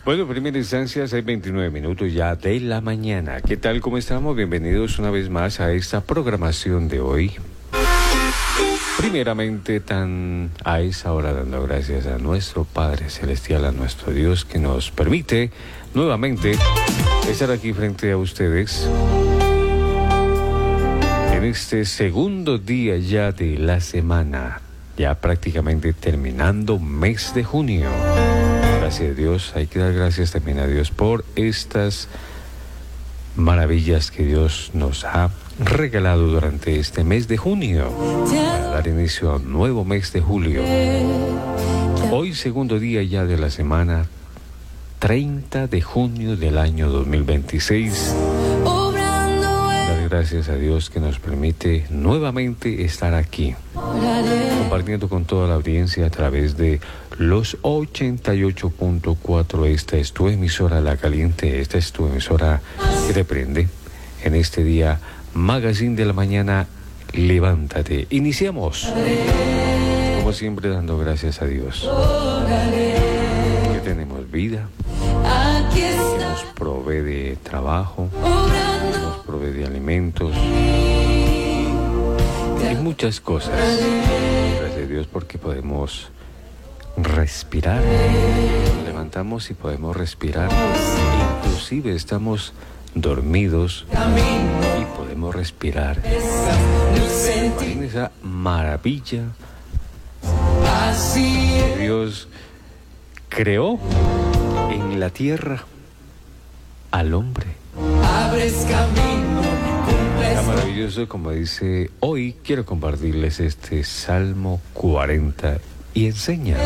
Bueno, primera instancia, 6:29 ya de la mañana. ¿Qué tal? ¿Cómo estamos? Bienvenidos una vez más a esta programación de hoy. Primeramente, a esa hora dando gracias a nuestro Padre Celestial, a nuestro Dios, que nos permite nuevamente estar aquí frente a ustedes en este segundo día ya de la semana, ya prácticamente terminando mes de junio. Gracias a Dios, hay que dar gracias también a Dios por estas maravillas que Dios nos ha regalado durante este mes de junio, para dar inicio a un nuevo mes de julio. Hoy, segundo día ya de la semana, 30 de junio del año 2026. Dar gracias a Dios que nos permite nuevamente estar aquí, compartiendo con toda la audiencia a través de los 88.4. Esta es tu emisora La Caliente, esta es tu emisora que te prende en este día, Magazine de la Mañana. Levántate. Iniciamos, como siempre, dando gracias a Dios que tenemos vida, que nos provee de trabajo, que nos provee de alimentos y muchas cosas. Gracias a Dios porque podemos respirar. Nos levantamos y podemos respirar. Inclusive estamos dormidos y podemos respirar. Imaginen esa maravilla que Dios creó en la tierra al hombre. Está maravilloso, como dice, hoy quiero compartirles este Salmo 40 y enseña.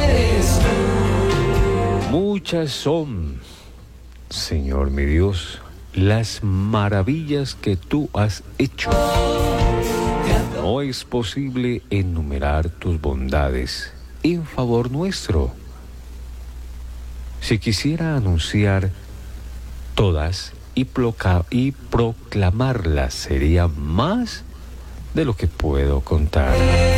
Muchas son, Señor mi Dios, las maravillas que tú has hecho. No es posible enumerar tus bondades en favor nuestro. Si quisiera anunciar todas y proclamarlas, sería más de lo que puedo contar.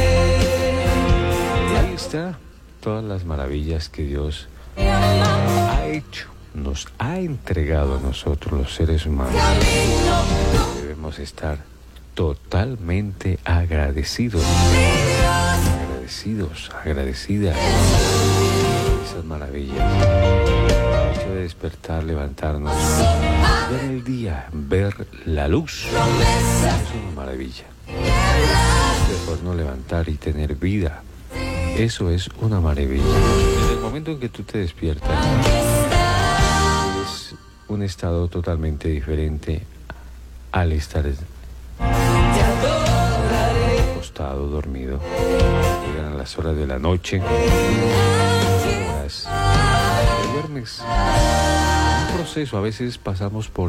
Ahí está, todas las maravillas que Dios ha hecho, nos ha entregado a nosotros los seres humanos. Debemos estar totalmente agradecidas. Esas maravillas. El hecho de despertar, levantarnos, ver el día, ver la luz, es una maravilla. Podernos levantar y tener vida, eso es una maravilla. Desde el momento en que tú te despiertas, es un estado totalmente diferente al estar acostado, dormido. Llegan a las horas de la noche, horas, te duermes. Un proceso, a veces pasamos por